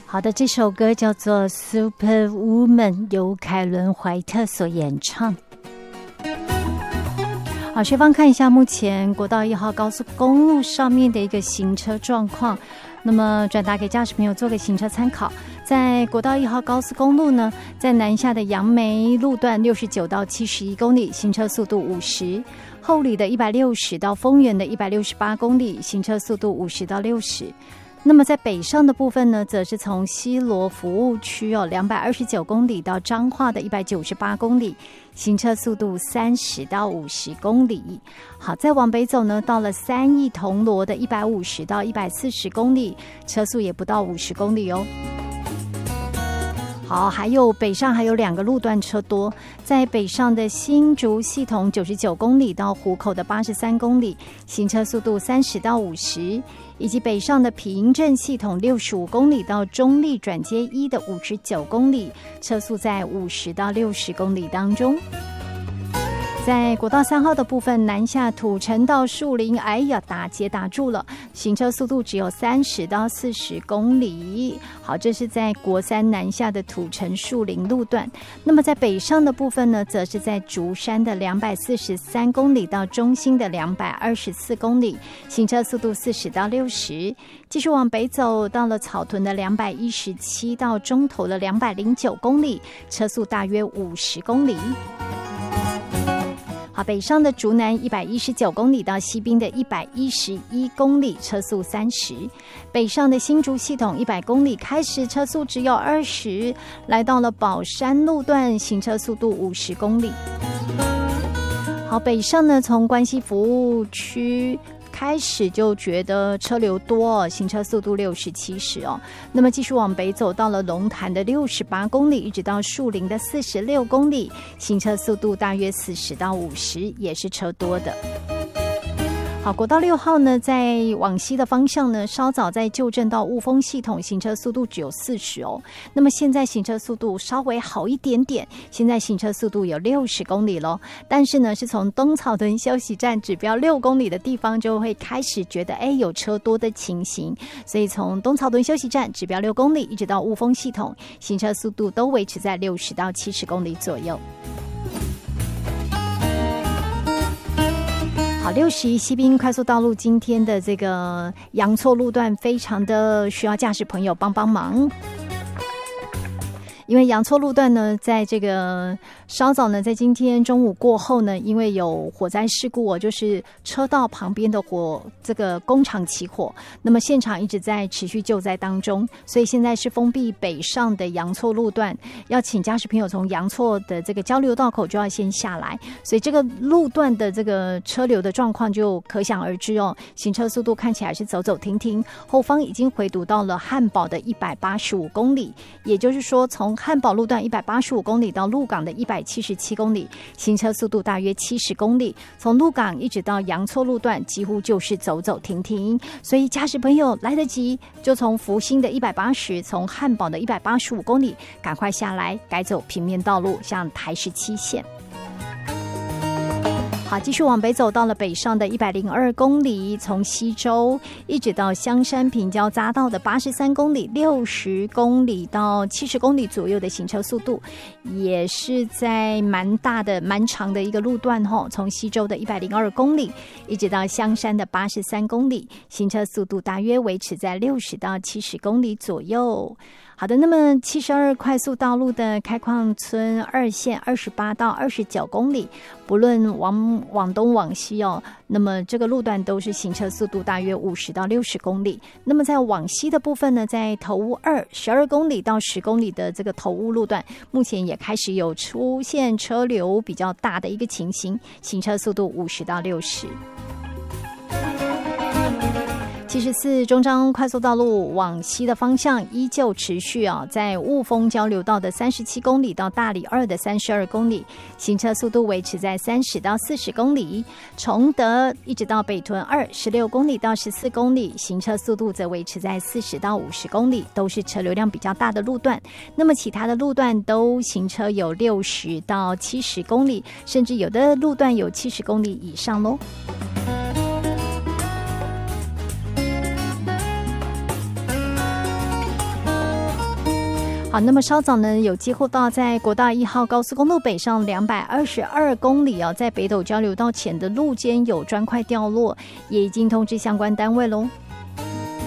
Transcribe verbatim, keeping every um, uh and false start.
好的，这首歌叫做 Superwoman， 由凯伦怀特所演唱。好，学芳看一下目前国道一号高速公路上面的一个行车状况，那么转达给驾驶朋友做个行车参考。在国道一号高速公路呢，在南下的杨梅路段六十九到七十一公里，行车速度五十；后里的一百六十到丰原的一百六十八公里，行车速度五十到六十。那么在北上的部分呢，则是从西螺服务区哦两百二十九公里到彰化的一百九十八公里，行车速度三十到五十公里。好，再往北走呢，到了三义铜锣的一百五十到一百四十公里，车速也不到五十公里哦。好，还有北上还有两个路段车多，在北上的新竹系统九十九公里到湖口的八十三公里，行车速度三十到五十，以及北上的平镇系统六十五公里到中立转接一的五十九公里，车速在五十到六十公里当中。在国道三号的部分，南下土城到树林，哎呀，打结打住了，行车速度只有三十到四十公里。好，这是在国三南下的土城树林路段。那么在北上的部分呢，则是在竹山的两百四十三公里到中心的两百二十四公里，行车速度四十到六十。继续往北走，到了草屯的两百一十七到中头的两百零九公里，车速大约五十公里。好，北上的竹南一百一十九公里到西滨的一百一十一公里，车速三十；北上的新竹系统一百公里开始车速只有二十，来到了宝山路段，行车速度五十公里。好，北上呢，从关西服务区开始就觉得车流多，行车速度六十七十哦。那么继续往北走，到了龙潭的六十八公里，一直到树林的四十六公里，行车速度大约四十到五十，也是车多的。好，国道六号呢，在往西的方向呢，稍早在旧镇到雾峰系统，行车速度只有四十哦。那么现在行车速度稍微好一点点，现在行车速度有六十公里咯。但是呢，是从东草屯休息站指标六公里的地方，就会开始觉得哎有车多的情形。所以从东草屯休息站指标六公里，一直到雾峰系统，行车速度都维持在六十到七十公里左右。好，六十一西滨快速道路今天的这个阳错路段非常的需要驾驶朋友帮帮忙，因为阳错路段呢，在这个稍早呢，在今天中午过后呢，因为有火灾事故哦，就是车道旁边的火，这个工厂起火，那么现场一直在持续救灾当中，所以现在是封闭北上的阳错路段，要请驾驶朋友从阳错的这个交流道口就要先下来，所以这个路段的这个车流的状况就可想而知哦，行车速度看起来是走走停停，后方已经回堵到了汉宝的一百八十五公里，也就是说从汉宝路段一百八十五公里到鹿港的一百七十七公里，行车速度大约七十公里，从鹿港一直到阳错路段几乎就是走走停停，所以驾驶朋友来得及就从福兴的一百八十，从汉宝的一百八十五公里赶快下来，改走平面道路，像台十七线。好，继续往北走，到了北上的一百零二公里，从西周一直到香山平交匝道的八十三公里，六十公里到七十公里左右的行车速度，也是在蛮大的蛮长的一个路段吼，从西周的一百零二公里一直到香山的八十三公里，行车速度大约维持在六十到七十公里左右。好的，那么七十二快速道路的开矿村二线二十八到二十九公里，不论往往东往西哦，那么这个路段都是行车速度大约五十到六十公里。那么在往西的部分呢，在头屋二十二公里到十公里的这个头屋路段，目前也开始有出现车流比较大的一个情形，行车速度五十到六十。七十四中彰快速道路往西的方向依旧持续啊，在雾峰交流道的三十七公里到大里二的三十二公里，行车速度维持在三十到四十公里。崇德一直到北屯二十六公里到十四公里，行车速度则维持在四十到五十公里，都是车流量比较大的路段。那么其他的路段都行车有六十到七十公里，甚至有的路段有七十公里以上咯。 好，那么稍早呢，有接获到在国道一号高速公路北上两百二十二公里啊，在北斗交流道前的路肩有砖块掉落，也已经通知相关单位喽。